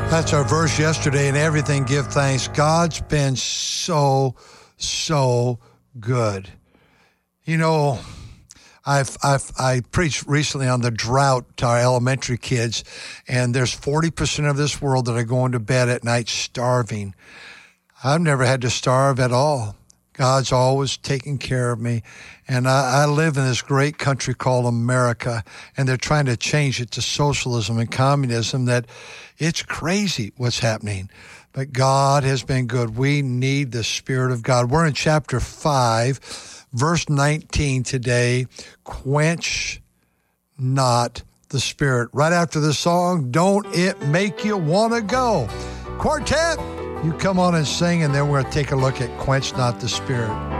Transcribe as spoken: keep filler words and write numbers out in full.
That's our verse yesterday. In everything, give thanks. God's been so, so good. You know, I've, I've I preached recently on the drought to our elementary kids, and there's forty percent of this world that are going to bed at night starving. I've never had to starve at all. God's always taking care of me. And I, I live in this great country called America, and they're trying to change it to socialism and communism. That it's crazy what's happening. But God has been good. We need the Spirit of God. We're in chapter five, verse nineteen today. Quench not the Spirit. Right after the song, Don't It Make You Want to Go? Quartet, you come on and sing, and then we're going to take a look at Quench Not the Spirit.